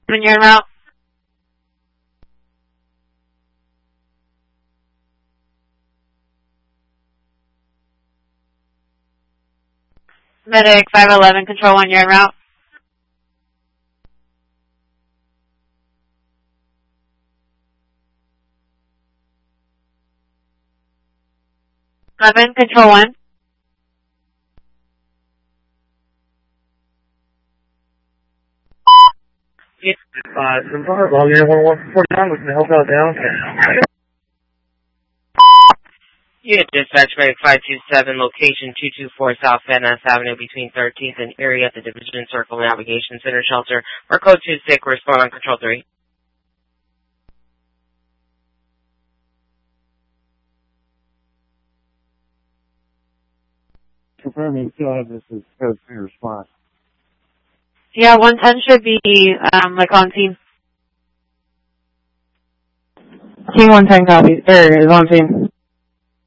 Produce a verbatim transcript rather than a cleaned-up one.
When you're en route. Medic five eleven, control one, you're en route. eleven, control one. Uh, some bar log in one one forty-nine, we can help out downtown. Unit Dispatch, Medic five two seven, location two two four South Van Ness Avenue between thirteenth and Erie at the Division Circle Navigation Center Shelter, or code two six, respond on control three. Confirming, still have this as code three response. Yeah, one ten should be, um, like on team. Team one ten copy, er, is on team.